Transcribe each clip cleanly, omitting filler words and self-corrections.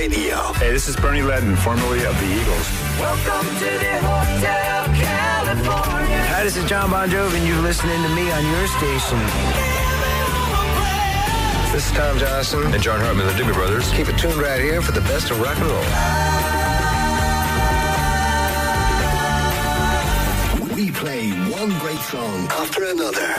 Radio. Hey, this is Bernie Ledden, formerly of the Eagles. Welcome to the Hotel California. Hi, this is John Bon Jovi, and you're listening to me on your station. This is Tom Johnson And John Hartman, the Doobie Brothers. Keep it tuned right here for the best of rock and roll. We play one great song after another.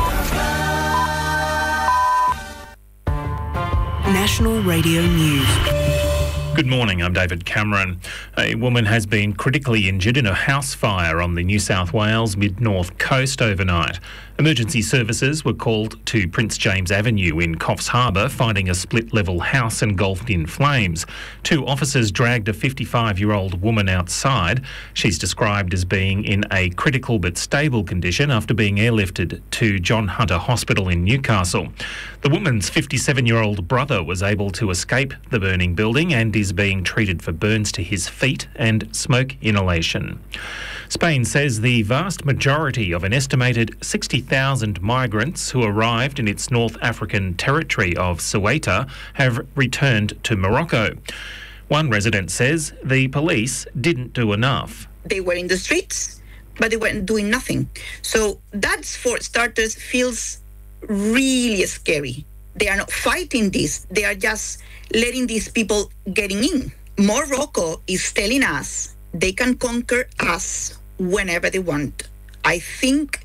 National Radio News. Good morning, I'm David Cameron. A woman has been critically injured in a house fire on the New South Wales mid-north coast overnight. Emergency services were called to Prince James Avenue in Coffs Harbour, finding a split-level house engulfed in flames. 2 officers dragged a 55-year-old woman outside. She's described as being in a critical but stable condition after being airlifted to John Hunter Hospital in Newcastle. The woman's 57-year-old brother was able to escape the burning building and is being treated for burns to his feet and smoke inhalation. Spain says the vast majority of an estimated 60,000 migrants who arrived in its North African territory of Ceuta have returned to Morocco. One resident says the police didn't do enough. They were in the streets, but they weren't doing nothing. So that, for starters, feels really scary. They are not fighting this. They are just letting these people getting in. Morocco is telling us they can conquer us whenever they want. I think,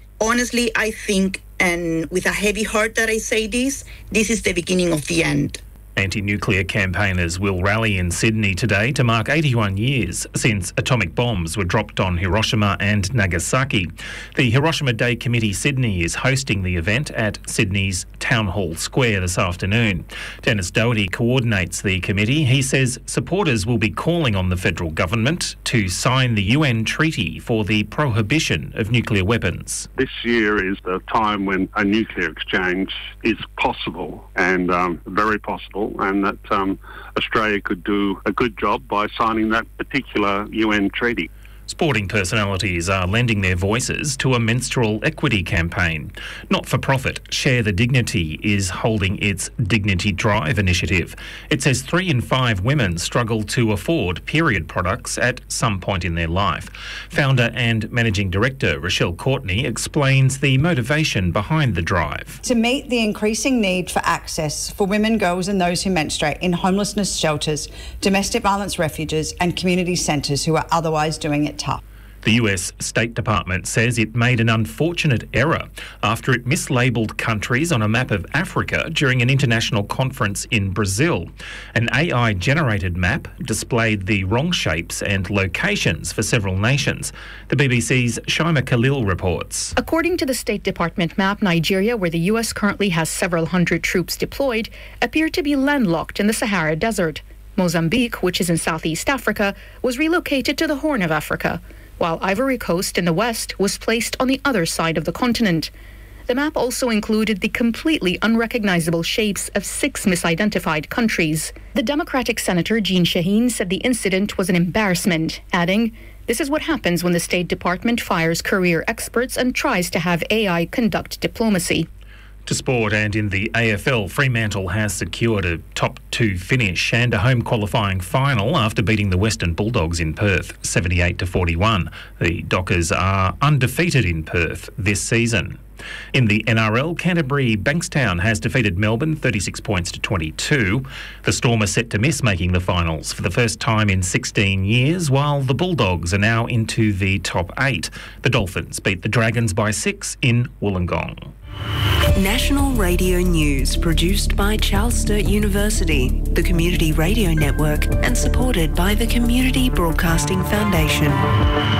and with a heavy heart that I say this is the beginning of the end. Anti-nuclear campaigners will rally in Sydney today to mark 81 years since atomic bombs were dropped on Hiroshima and Nagasaki. The Hiroshima Day Committee Sydney is hosting the event at Sydney's Town Hall Square this afternoon. Dennis Doherty coordinates the committee. He says supporters will be calling on the federal government to sign the UN Treaty for the prohibition of nuclear weapons. This year is the time when a nuclear exchange is possible and very possible, and that Australia could do a good job by signing that particular UN treaty. Sporting personalities are lending their voices to a menstrual equity campaign. Not-for-profit Share the Dignity is holding its Dignity Drive initiative. It says 3 in 5 women struggle to afford period products at some point in their life. Founder and Managing Director Rochelle Courtney explains the motivation behind the drive. To meet the increasing need for access for women, girls and those who menstruate in homelessness shelters, domestic violence refuges and community centres who are otherwise doing it tough. The US State Department says it made an unfortunate error after it mislabelled countries on a map of Africa during an international conference in Brazil. An AI-generated map displayed the wrong shapes and locations for several nations. The BBC's Shaima Khalil reports. According to the State Department map, Nigeria, where the US currently has several hundred troops deployed, appeared to be landlocked in the Sahara Desert. Mozambique, which is in Southeast Africa, was relocated to the Horn of Africa, while Ivory Coast in the west was placed on the other side of the continent. The map also included the completely unrecognizable shapes of 6 misidentified countries. The Democratic Senator Jean Shaheen said the incident was an embarrassment, adding, "This is what happens when the State Department fires career experts and tries to have AI conduct diplomacy." To sport, and in the AFL, Fremantle has secured a top 2 finish and a home qualifying final after beating the Western Bulldogs in Perth 78-41. The Dockers are undefeated in Perth this season. In the NRL, Canterbury Bankstown has defeated Melbourne 36 points to 22. The Storm are set to miss making the finals for the first time in 16 years, while the Bulldogs are now into the top 8. The Dolphins beat the Dragons by 6 in Wollongong. National Radio News, produced by Charles Sturt University, the Community Radio Network, and supported by the Community Broadcasting Foundation.